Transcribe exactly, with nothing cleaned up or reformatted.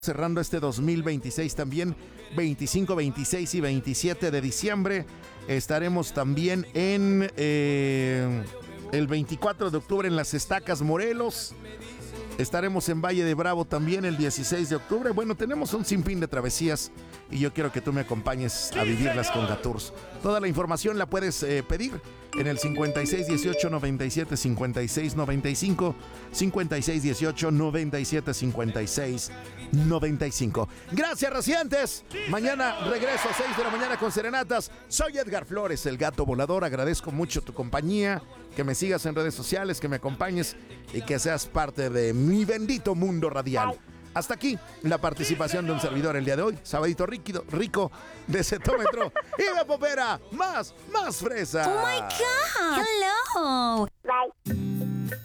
cerrando este dos mil veintiséis también, veinticinco, veintiséis y veintisiete de diciembre. Estaremos también en eh, el veinticuatro de octubre en Las Estacas, Morelos. Estaremos en Valle de Bravo también el dieciséis de octubre. Bueno, tenemos un sinfín de travesías y yo quiero que tú me acompañes a vivirlas con Gatours. Toda la información la puedes eh, pedir en el cincuenta y seis dieciocho noventa y siete cincuenta y seis noventa y cinco, cincuenta y seis dieciocho noventa y siete cincuenta y seis noventa y cinco. Gracias, recientes. Mañana regreso a seis de la mañana con serenatas. Soy Edgar Flores, el gato volador. Agradezco mucho tu compañía, que me sigas en redes sociales, que me acompañes y que seas parte de mi bendito mundo radial. Hasta aquí la participación de un servidor el día de hoy. Sabadito rico, rico de Cetómetro y de Popera. Más, más fresa. Oh my God. Hello. Bye.